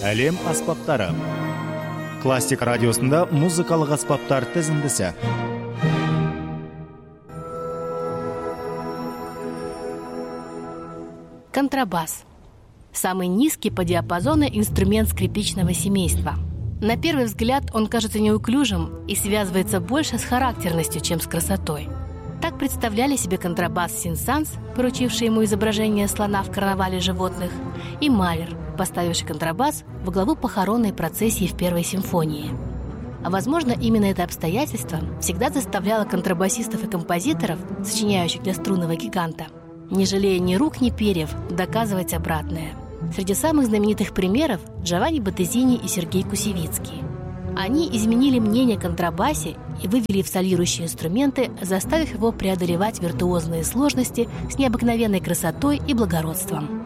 Әлем аспаптары. Классик радиосында музыкалык аспаптар тізіндісі. Контрабас. Самый низкий по диапазону инструмент скрипичного семейства. На первый взгляд он кажется неуклюжим и связывается больше с характерностью, чем с красотой. Так представляли себе контрабас Сен-Санс, поручивший ему изображение слона в карнавале животных, и Малер, поставивший контрабас во главу похоронной процессии в Первой симфонии. А возможно, именно это обстоятельство всегда заставляло контрабасистов и композиторов, сочиняющих для струнного гиганта, не жалея ни рук, ни перьев, доказывать обратное. Среди самых знаменитых примеров Джованни Боттезини и Сергей Кусевицкий. Они изменили мнение о контрабасе и вывели в солирующие инструменты, заставив его преодолевать виртуозные сложности с необыкновенной красотой и благородством.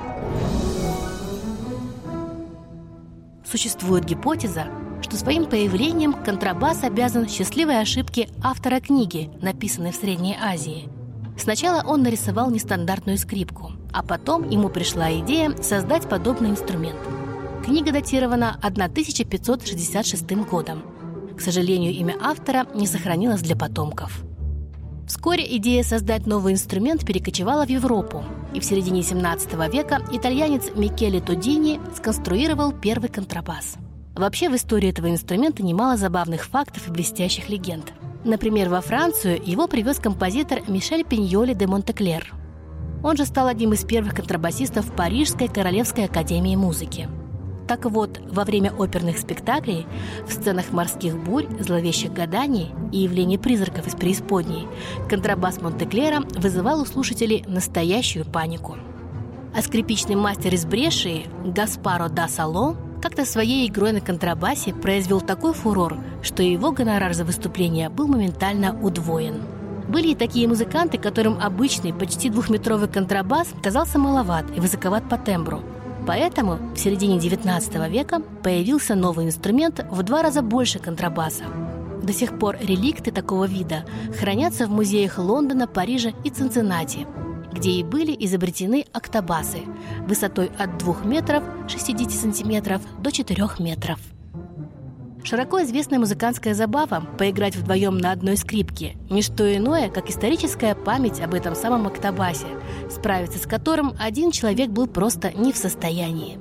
Существует гипотеза, что своим появлением контрабас обязан счастливой ошибке автора книги, написанной в Средней Азии. Сначала он нарисовал нестандартную скрипку, а потом ему пришла идея создать подобный инструмент. Книга датирована 1566 годом. К сожалению, имя автора не сохранилось для потомков. Вскоре идея создать новый инструмент перекочевала в Европу, и в середине XVII века итальянец Микеле Тодини сконструировал первый контрабас. Вообще, в истории этого инструмента немало забавных фактов и блестящих легенд. Например, во Францию его привез композитор Мишель Пиньоли де Монтеклер. Он же стал одним из первых контрабасистов Парижской Королевской академии музыки. Так вот, во время оперных спектаклей, в сценах морских бурь, зловещих гаданий и явлений призраков из преисподней, контрабас Монтеклера вызывал у слушателей настоящую панику. А скрипичный мастер из Брешии Гаспаро да Сало как-то своей игрой на контрабасе произвел такой фурор, что его гонорар за выступление был моментально удвоен. Были и такие музыканты, которым обычный, почти двухметровый контрабас казался маловат и высоковат по тембру. Поэтому в середине XIX века появился новый инструмент в 2 раза больше контрабаса. До сих пор реликты такого вида хранятся в музеях Лондона, Парижа и Цинциннати, где и были изобретены октобасы высотой от 2 метров 60 сантиметров до 4 метров. Широко известная музыкантская забава поиграть вдвоем на одной скрипке – не что иное, как историческая память об этом самом октобасе, справиться с которым один человек был просто не в состоянии.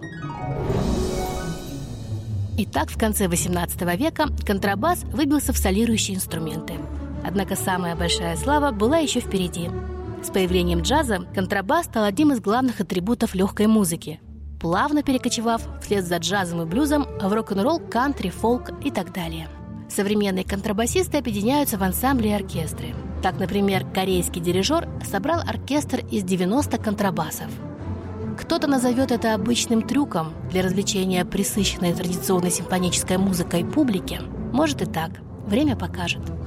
Итак, в конце XVIII века контрабас выбился в солирующие инструменты. Однако самая большая слава была еще впереди. С появлением джаза контрабас стал одним из главных атрибутов легкой музыки, плавно перекочевав вслед за джазом и блюзом в рок-н-ролл, кантри, фолк и так далее. Современные контрабасисты объединяются в ансамбли и оркестры. Так, например, корейский дирижер собрал оркестр из 90 контрабасов. Кто-то назовет это обычным трюком для развлечения пресыщенной традиционной симфонической музыкой публики. Может и так. Время покажет.